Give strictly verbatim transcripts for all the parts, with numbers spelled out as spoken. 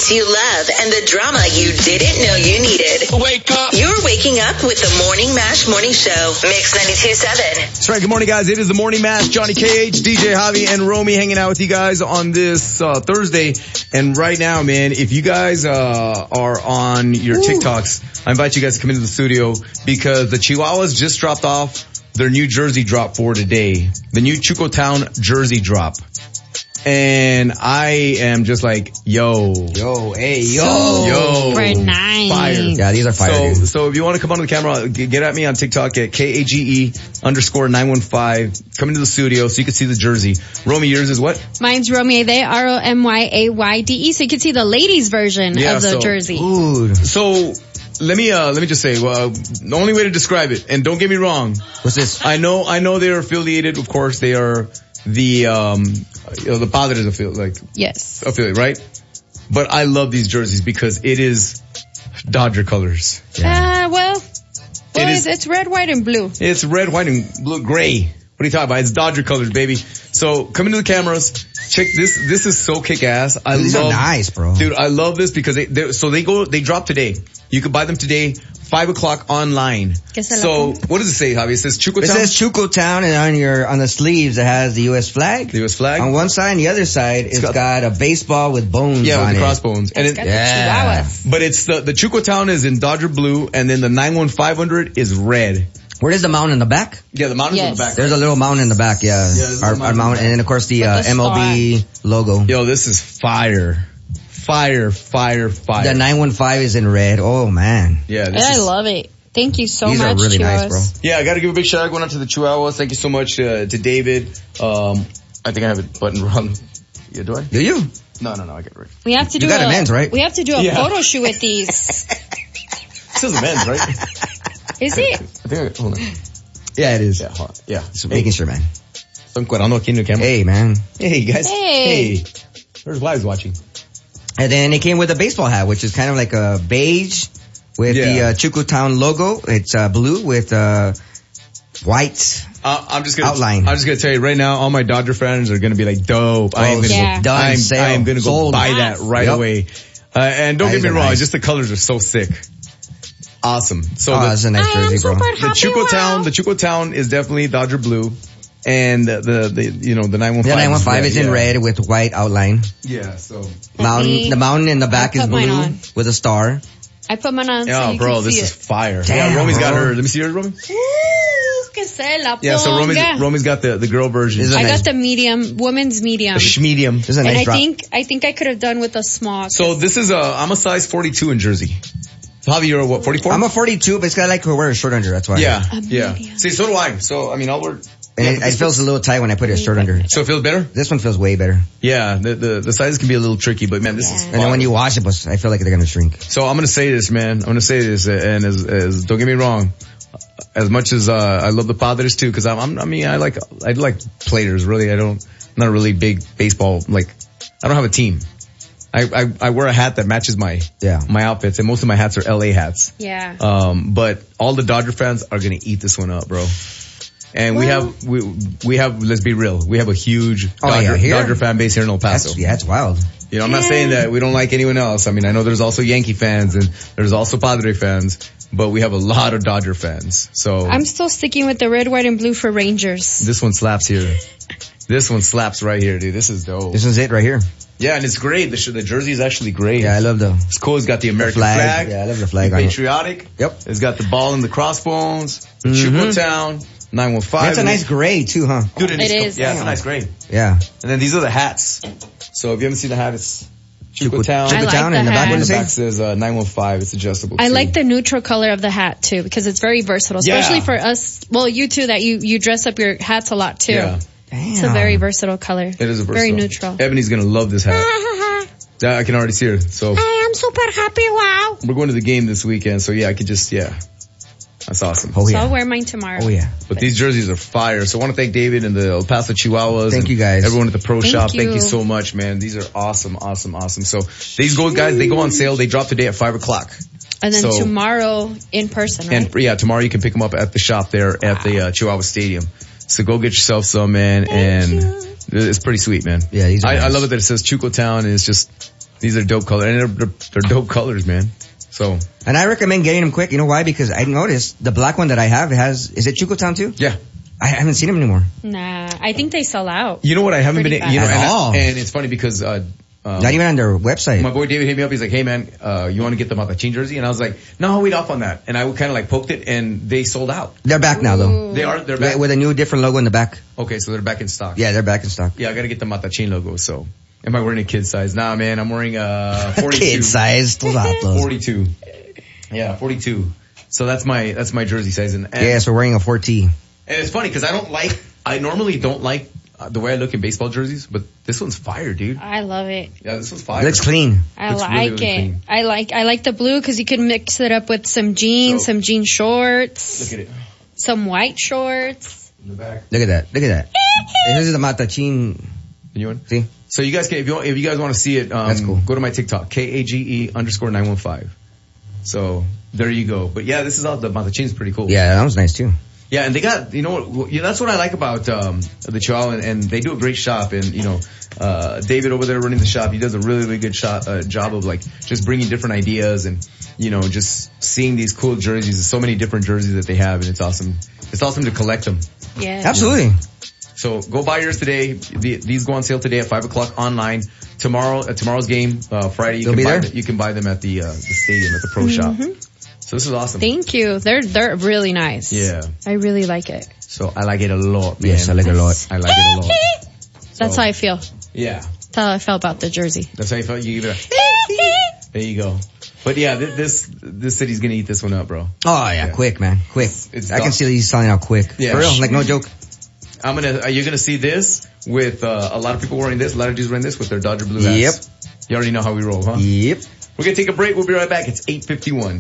hits you love and the drama you didn't know you needed. Wake up. You're waking up with the Morning Mash Morning Show. Mix ninety-two point seven. That's right. Good morning, guys. It is the Morning Mash. Johnny K H, D J Javi, and Romy hanging out with you guys on this uh, Thursday. And right now, man, if you guys uh, are on your Ooh. TikToks, I invite you guys to come into the studio because the Chihuahuas just dropped off their new jersey drop for today. The new Chucotown jersey drop. And I am just like, yo. Yo, hey, yo. So yo. Super nice. Fire. Yeah, these are fire. So, so if you want to come onto the camera, get at me on TikTok at K A G E underscore nine one five. Come into the studio so you can see the jersey. Romy, yours is what? Mine's Romy A, R O M Y A Y D E. So you can see the ladies version yeah, of the so, jersey. Ooh. So, let me, uh, let me just say, well, the only way to describe it, and don't get me wrong. What's this? I know, I know they're affiliated, of course, they are the, um, you know, the Padres affiliate, like. Yes. Affiliate, right? But I love these jerseys because it is Dodger colors. Yeah. Uh, well, well it is, it's red, white, and blue. It's red, white, and blue, gray. What are you talking about? It's Dodger colors, baby. So, come into the cameras. Check this. This is so kick-ass. I These love, are nice, bro. Dude, I love this because they, so they go, they drop today. You can buy them today, five o'clock online. So, what does it say, Javi? It says Chucotown? It says Chucotown, and on your, on the sleeves it has the U S flag. The U S flag? On one side and the other side, it's, it's got, got a baseball with bones yeah, on with the it. crossbones. And it's it, got yeah. the Chihuahuas. But it's the, the Chucotown is in Dodger blue, and then the nine one five hundred is red. Where is the mountain in the back? Yeah, the mountain's yes. in the back. There's a little mountain in the back, yeah. yeah our, our mountain, and then of course the, uh, the M L B logo. Yo, this is fire. Fire, fire, fire. The nine one five is in red. Oh man. Yeah, this is, I love it. Thank you so these much, These are really Chihuahuas. nice, bro. Yeah, I gotta give a big shout out going out to the Chihuahuas. Thank you so much uh, to David. Um, I think I have it buttoned wrong. Yeah, do I? Do you? No, no, no, I get it right. We have to do you got a, a men's, right? We have to do a yeah. photo shoot with these. This is a men's, right? Is it? I think I, hold on. Yeah, it is. Yeah, hold on. Yeah. Just hey. making sure, man. Estoy encuadrando aquí en el camera. Hey, man. Hey, guys. Hey. Hey. There's wives watching. And then it came with a baseball hat, which is kind of like a beige with yeah. the uh, Chucotown logo. It's uh, blue with uh, white uh, I'm just gonna, outline. I'm just going to tell you right now, all my Dodger fans are going to be like, dope. I am going to yeah. go, I'm, I am going to go buy yes. that right yep. away. Uh, and don't that get me wrong, nice. just the colors are so sick. Awesome. So oh, the, that's a nice I jersey, bro. The Chucotown, the Chucotown is definitely Dodger blue. And the, the, the, you know, the nine one five. The nine one five is, is in yeah. red with white outline. Yeah, so. Mountain, me, the mountain in the back is blue with a star. I put mine on yeah, so you bro, can this see is it. fire. Damn, yeah, Romy's bro. got her. Let me see yours, Romy. Ooh, que se la Yeah, so Romy's, ponga. Romy's got the, the girl version. I nice. got the medium, woman's medium. The sh-medium. This is a and nice I drop. think, I think I could have done with a small. So this is a, I'm a size forty-two in jersey. Javi, you're a what, forty-four? I'm a forty-two, but it's got like to wear a short under, that's why. Yeah, A yeah. medium. See, so do I. So, I mean, I'll wear. And yeah, it, it feels a little tight when I put a shirt under. So it feels better? This one feels way better. Yeah, the, the, the sizes can be a little tricky, but man, this Yeah. is fun. And then when you wash it, I feel like they're gonna shrink. So I'm gonna say this, man. I'm gonna say this, and as, as don't get me wrong, as much as uh I love the Padres too, because I'm, I'm I mean I like I like players really. I don't I'm not a really big baseball like I don't have a team. I, I I wear a hat that matches my yeah my outfits, and most of my hats are L A hats. Yeah. Um, but all the Dodger fans are gonna eat this one up, bro. And well, we have, we, we have, let's be real, we have a huge oh, Dodger, yeah, Dodger fan base here in El Paso. That's, yeah, it's wild. You know, I'm not saying that we don't like anyone else. I mean, I know there's also Yankee fans and there's also Padre fans, but we have a lot of Dodger fans. So I'm still sticking with the red, white, and blue for Rangers. This one slaps here. This one slaps right here, dude. This is dope. This is it right here. Yeah, and it's great. The, sh- the jersey is actually great. Yeah, I love the. It's cool. It's got the American the flag. flag. Yeah, I love the flag. Patriotic. Yep. It's got the ball and the crossbones. Mm-hmm. Chucotown. nine one five. That's a nice gray too, huh? Dude, It it's is. Cool. Yeah, it's a nice gray. Yeah. And then these are the hats. So if you haven't seen the hat, it's Chucotown. I like Chucotown the and the back hat. what And does the it back say? says uh, nine one five. It's adjustable. I too. like the neutral color of the hat too because it's very versatile, Yeah. especially for us. Well, you too, that you you dress up your hats a lot too. Yeah. Damn. It's a very versatile color. It is a versatile. Very neutral. Ebony's gonna love this hat. Yeah, I can already see her. So I am super happy. Wow. we're going to the game this weekend. So yeah, I could just yeah. That's awesome. Oh So yeah. I'll wear mine tomorrow. Oh yeah. But these jerseys are fire. So I want to thank David and the El Paso Chihuahuas. Thank and you, guys. Everyone at the pro Thank shop. you. Thank you so much, man. These are awesome, awesome, awesome. So these gold guys, they go on sale. They drop today at five o'clock. And then So- tomorrow in person, right? And yeah, tomorrow you can pick them up at the shop there at the uh, Chihuahua Stadium. So go get yourself some, man. Thank and you. it's pretty sweet, man. Yeah, these are I, I nice. love it that it says Chucotown and it's just These are dope colors. And they're, they're, they're dope colors, man. So. And I recommend getting them quick. You know why? Because I noticed the black one that I have has, is it Chucotown too? Yeah. I haven't seen them anymore. Nah, I think they sell out. You know what? I haven't Pretty been, you know, fast. and, At all. and it's funny because, uh, um, Not even on their website. my boy David hit me up. He's like, hey man, uh, you want to get the Matachin jersey? And I was like, no, I'll wait off on that. And I kind of like poked it and they sold out. They're back now though. Ooh. They are, they're back. With a new different logo in the back. Okay, so they're back in stock. Yeah, they're back in stock. Yeah, I gotta get the Matachin logo, so. Am I wearing a kid size? Nah, man, I'm wearing a forty-two. Kid size. forty-two. Yeah, forty-two. So that's my, that's my jersey size. And, and, Yeah, so we're wearing a four T. and it's funny because I don't like, I normally don't like uh, the way I look in baseball jerseys, but this one's fire, dude. I love it. Yeah, this one's It fire. looks clean. I Looks like really, really it. clean. I like I like the blue because you can mix it up with some jeans, So- some jean shorts, Look at it. some white shorts. In the back. Look at that. Look at that. This is the Matachin. You want? See? So you guys can, if you want, if you guys want to see it, um, That's cool. go to my TikTok, K A G E underscore nine one five. So there you go. But yeah, this is all, the Matachin's pretty cool. Yeah, that was nice too. Yeah, and they got, you know, what, you know, that's what I like about, um, the Chihuahua, and, and they do a great shop, and, you know, uh, David over there running the shop, he does a really, really good shop, uh, job of like, just bringing different ideas and, you know, just seeing these cool jerseys. There's so many different jerseys that they have, and it's awesome. It's awesome to collect them. Yeah. Absolutely. So go buy yours today. The, these go on sale today at five o'clock online. Tomorrow, at tomorrow's game, uh, Friday, you They'll can be buy there? them, you can buy them at the, uh, the stadium, at the pro shop. So this is awesome. Thank you. They're they're really nice. Yeah. I really like it. So I like it a lot, man. Yes, I like it a lot. I like it a lot. That's So, how I feel. Yeah. That's how I felt about the jersey. That's how you felt. You give it a, there you go. But yeah, th- this, this city's gonna eat this one up, bro. Oh yeah, Yeah. quick man, quick. it's I can done. see these selling out quick. Yeah. For real, like no joke. I'm gonna, uh, you're gonna see this with, uh, a lot of people wearing this, a lot of dudes wearing this with their Dodger blue hats. Yep. You already know how we roll, huh? Yep. We're gonna take a break. We'll be right back. It's eight fifty-one.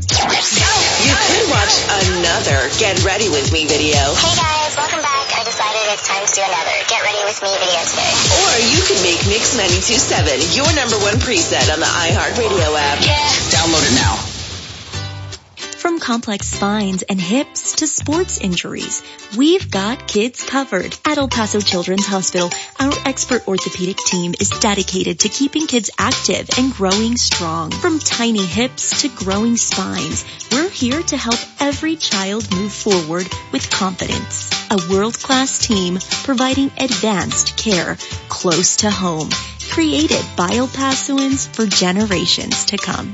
You could watch another Get Ready With Me video. Hey guys, welcome back. I decided it's time to do another Get Ready With Me video today. Or you could make Mix ninety-two point seven your number one preset on the iHeartRadio app. Yeah. Download it now. From complex spines and hips to sports injuries, we've got kids covered. At El Paso Children's Hospital, our expert orthopedic team is dedicated to keeping kids active and growing strong. From tiny hips to growing spines, we're here to help every child move forward with confidence. A world-class team providing advanced care close to home, created by El Pasoans for generations to come.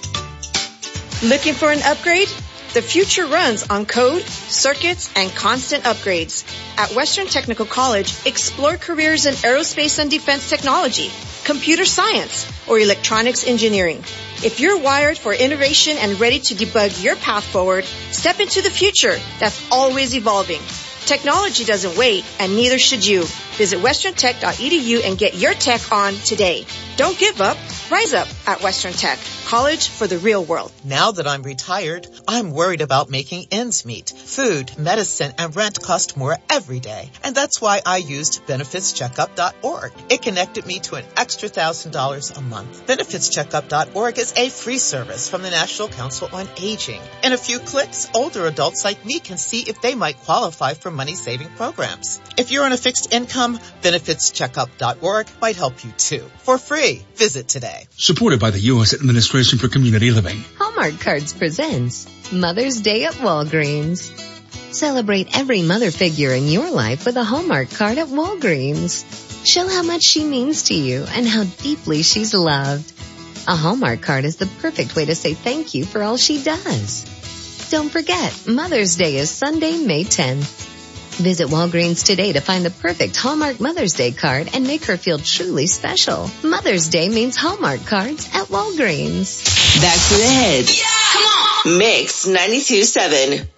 Looking for an upgrade? The future runs on code, circuits, and constant upgrades. At Western Technical College, explore careers in aerospace and defense technology, computer science, or electronics engineering. If you're wired for innovation and ready to debug your path forward, step into the future that's always evolving. Technology doesn't wait, and neither should you. Visit western tech dot e d u and get your tech on today. Don't give up. Rise up at Western Tech. College for the real world. Now that I'm retired, I'm worried about making ends meet. Food, medicine, and rent cost more every day. And that's why I used benefits checkup dot org. It connected me to an extra one thousand dollars a month. benefits checkup dot org is a free service from the National Council on Aging. In a few clicks, older adults like me can see if they might qualify for money-saving programs. If you're on a fixed income, benefits checkup dot org might help you too. For free. Visit today. Supported by the U S Administration for Community Living. Hallmark Cards presents Mother's Day at Walgreens. Celebrate every mother figure in your life with a Hallmark card at Walgreens. Show how much she means to you and how deeply she's loved. A Hallmark card is the perfect way to say thank you for all she does. Don't forget, Mother's Day is Sunday, May tenth. Visit Walgreens today to find the perfect Hallmark Mother's Day card and make her feel truly special. Mother's Day means Hallmark cards at Walgreens. Back to the heads. Yeah! Come on! Mix ninety-two point seven.